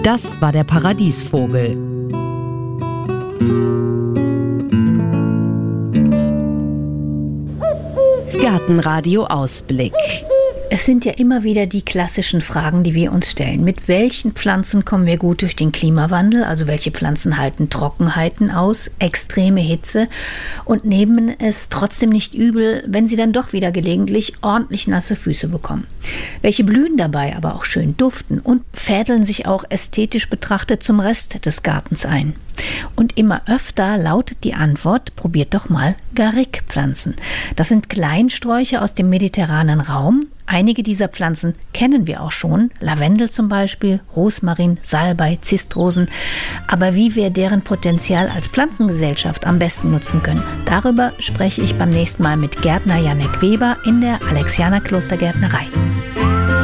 Das war der Paradiesvogel. Gartenradio Ausblick. Es sind ja immer wieder die klassischen Fragen, die wir uns stellen. Mit welchen Pflanzen kommen wir gut durch den Klimawandel? Also welche Pflanzen halten Trockenheiten aus, extreme Hitze und nehmen es trotzdem nicht übel, wenn sie dann doch wieder gelegentlich ordentlich nasse Füße bekommen? Welche blühen dabei, aber auch schön duften und fädeln sich auch ästhetisch betrachtet zum Rest des Gartens ein? Und immer öfter lautet die Antwort: probiert doch mal Garrick-Pflanzen. Das sind Kleinsträucher aus dem mediterranen Raum. Einige dieser Pflanzen kennen wir auch schon, Lavendel zum Beispiel, Rosmarin, Salbei, Zistrosen. Aber wie wir deren Potenzial als Pflanzengesellschaft am besten nutzen können, darüber spreche ich beim nächsten Mal mit Gärtner Janek Weber in der Alexianer Klostergärtnerei.